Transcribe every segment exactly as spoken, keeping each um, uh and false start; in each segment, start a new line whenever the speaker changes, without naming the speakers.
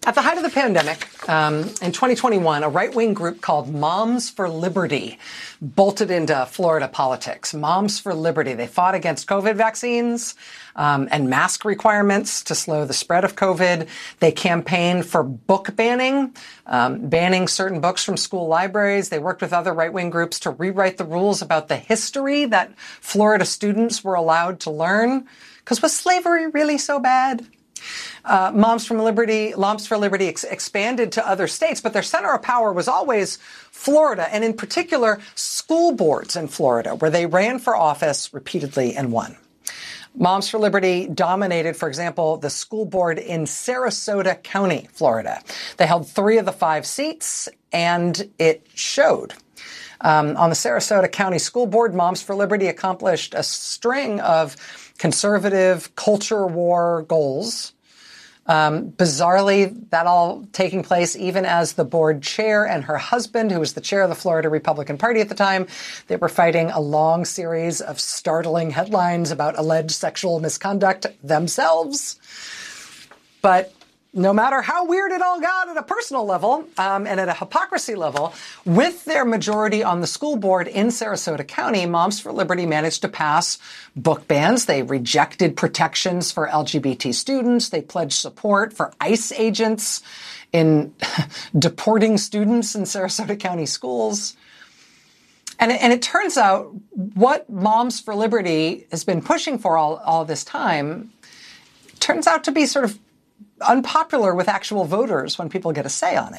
At the height of the pandemic, um, in twenty twenty-one, a right-wing group called Moms for Liberty bolted into Florida politics. Moms for Liberty. They fought against COVID vaccines um, and mask requirements to slow the spread of COVID. They campaigned for book banning, um, banning certain books from school libraries. They worked with other right-wing groups to rewrite the rules about the history that Florida students were allowed to learn. Because was slavery really so bad? Uh, Moms from Liberty, Moms for Liberty ex- expanded to other states, but their center of power was always Florida, and in particular, school boards in Florida, where they ran for office repeatedly and won. Moms for Liberty dominated, for example, the school board in Sarasota County, Florida. They held three of the five seats, and it showed. Um, on the Sarasota County School Board, Moms for Liberty accomplished a string of conservative culture war goals. Um, bizarrely, that all taking place even as the board chair and her husband, who was the chair of the Florida Republican Party at the time, they were fighting a long series of startling headlines about alleged sexual misconduct themselves. But no matter how weird it all got at a personal level um, and at a hypocrisy level, with their majority on the school board in Sarasota County, Moms for Liberty managed to pass book bans. They rejected protections for L G B T students. They pledged support for ICE agents in deporting students in Sarasota County schools. And it, and it turns out what Moms for Liberty has been pushing for all, all this time turns out to be sort of unpopular with actual voters when people get a say on it.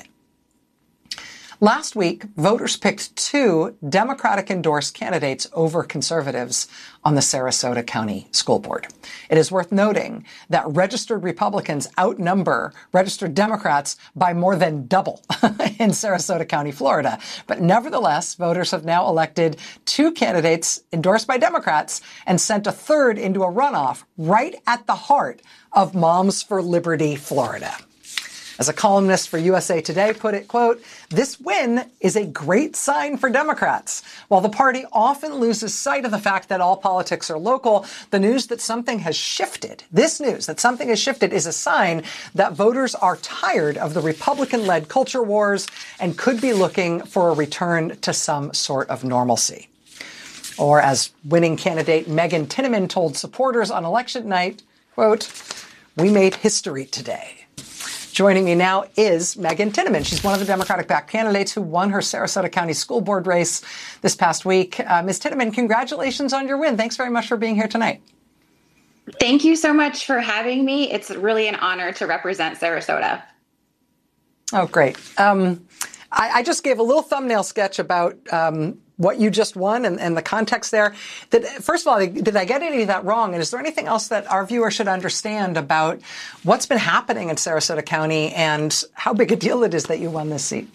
Last week, voters picked two Democratic-endorsed candidates over conservatives on the Sarasota County School Board. It is worth noting that registered Republicans outnumber registered Democrats by more than double in Sarasota County, Florida. But nevertheless, voters have now elected two candidates endorsed by Democrats and sent a third into a runoff right at the heart of Moms for Liberty, Florida. As a columnist for U S A Today put it, quote, "This win is a great sign for Democrats. While the party often loses sight of the fact that all politics are local, the news that something has shifted, this news that something has shifted is a sign that voters are tired of the Republican-led culture wars and could be looking for a return to some sort of normalcy." Or as winning candidate Megan Tinneman told supporters on election night, quote, "We made history today." Joining me now is Megan Tinneman. She's one of the Democratic-backed candidates who won her Sarasota County School Board race this past week. Uh, Miz Tinneman, congratulations on your win. Thanks very much for being here tonight.
Thank you so much for having me. It's really an honor to represent Sarasota.
Oh, great. Um, I, I just gave a little thumbnail sketch about um, what you just won and, and the context there. That, first of all, did I get any of that wrong? And is there anything else that our viewers should understand about what's been happening in Sarasota County and how big a deal it is that you won this seat?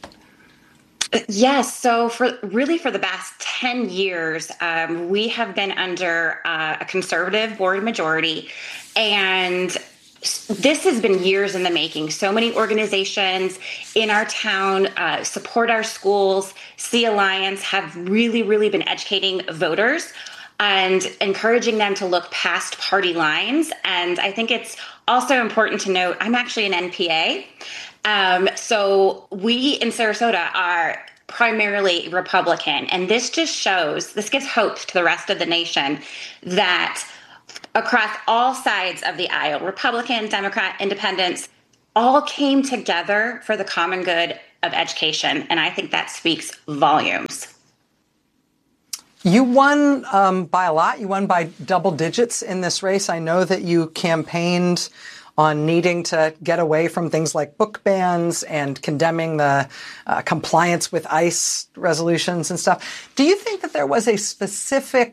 Yes. So for really for the past ten years, um, we have been under uh, a conservative board majority, and this has been years in the making. So many organizations in our town, uh, Support Our Schools, Sea Alliance have really, really been educating voters and encouraging them to look past party lines. And I think it's also important to note, I'm actually an N P A. Um, so we in Sarasota are primarily Republican. And this just shows, this gives hope to the rest of the nation that across all sides of the aisle, Republican, Democrat, Independents, all came together for the common good of education. And I think that speaks volumes.
You won um, by a lot. You won by double digits in this race. I know that you campaigned on needing to get away from things like book bans and condemning the uh, compliance with ICE resolutions and stuff. Do you think that there was a specific